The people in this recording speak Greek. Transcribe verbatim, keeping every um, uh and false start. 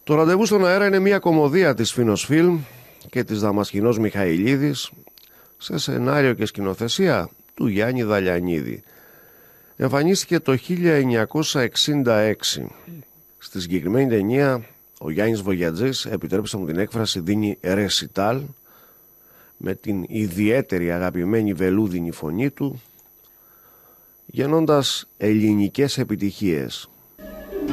Το ραντεβού στον αέρα είναι μια κωμωδία της Φίνος Φιλμ και της Δαμασκηνός Μιχαηλίδης σε σενάριο και σκηνοθεσία του Γιάννη Δαλιανίδη. Εμφανίστηκε το χίλια εννιακόσια εξήντα έξι. Στη συγκεκριμένη ταινία ο Γιάννης Βογιατζής, επιτρέψτε μου την έκφραση, δίνει ρεσιτάλ με την ιδιαίτερη αγαπημένη βελούδινη φωνή του, γεννώντας ελληνικές επιτυχίες.